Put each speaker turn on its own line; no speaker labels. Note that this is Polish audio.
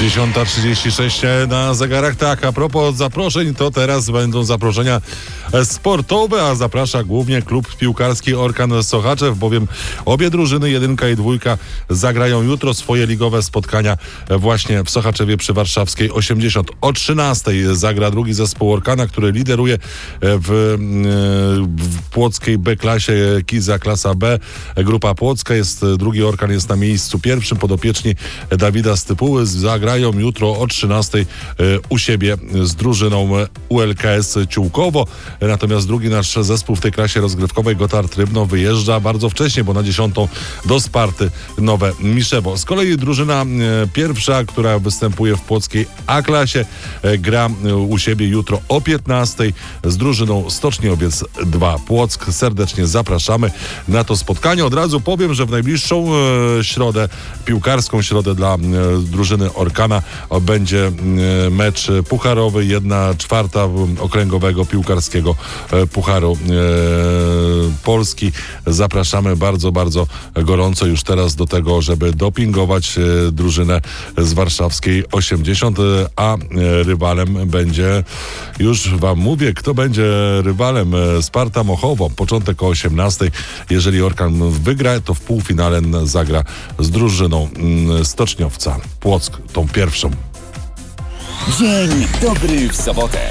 10:36 na zegarach. Tak, a propos zaproszeń, to teraz będą zaproszenia sportowe, a zaprasza głównie klub piłkarski Orkan Sochaczew, bowiem obie drużyny, 1 i 2, zagrają jutro swoje ligowe spotkania właśnie w Sochaczewie przy Warszawskiej 80. O 13:00 zagra drugi zespół Orkana, który lideruje w płockiej B-klasie Kiza klasa B. Grupa płocka jest, drugi Orkan jest na miejscu pierwszym. Podopieczni Dawida Stypuły zagrają jutro o 13:00 u siebie z drużyną ULKS Ciłkowo. Natomiast drugi nasz zespół w tej klasie rozgrywkowej, Gotthard Rybno, wyjeżdża bardzo wcześnie, bo na 10:00 do Sparty Nowe Miszewo. Z kolei drużyna pierwsza, która występuje w płockiej A-klasie, gra u siebie jutro o 15:00 z drużyną Stoczni Obiec 2 Płock. Serdecznie zapraszamy na to spotkanie. Od razu powiem, że w najbliższą środę, piłkarską środę dla drużyny Orkana, będzie mecz pucharowy, 1/4 okręgowego piłkarskiego Pucharu Polski. Zapraszamy bardzo, bardzo gorąco już teraz do tego, żeby dopingować drużynę z warszawskiej 80, a rywalem będzie, już wam mówię, kto będzie rywalem: Sparta Mochowo. Początek o 18:00. Jeżeli Orkan wygra, to w półfinale zagra z drużyną Stoczniowca Płock, tą pierwszą.
Dzień dobry w sobotę.